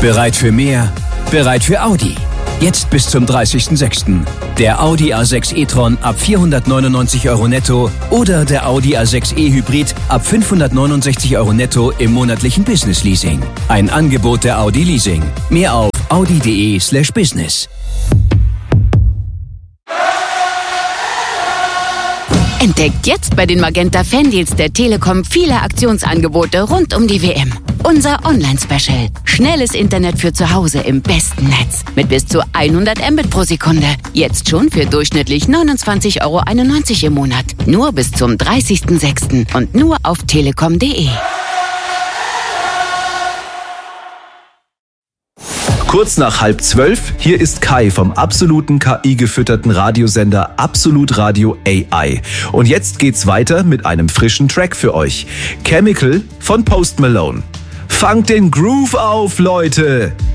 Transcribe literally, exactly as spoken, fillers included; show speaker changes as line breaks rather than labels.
Bereit für mehr? Bereit für Audi. Jetzt bis zum dreißigsten sechsten Der Audi A sechs e-tron ab vierhundertneunundneunzig Euro netto oder der Audi A sechs e-Hybrid ab fünfhundertneunundsechzig Euro netto im monatlichen Business Leasing. Ein Angebot der Audi Leasing. Mehr auf audi.de slash business.
Entdeckt jetzt bei den Magenta Fandeals der Telekom viele Aktionsangebote rund um die W M. Unser Online-Special. Schnelles Internet für zu Hause im besten Netz. Mit bis zu hundert Mbit pro Sekunde. Jetzt schon für durchschnittlich neunundzwanzig Euro einundneunzig im Monat. Nur bis zum dreißigsten sechsten und nur auf telekom punkt de.
Kurz nach halb zwölf, hier ist Kai vom absoluten K I-gefütterten Radiosender Absolut Radio A I. Und jetzt geht's weiter mit einem frischen Track für euch. Chemical von Post Malone. Fangt den Groove auf, Leute!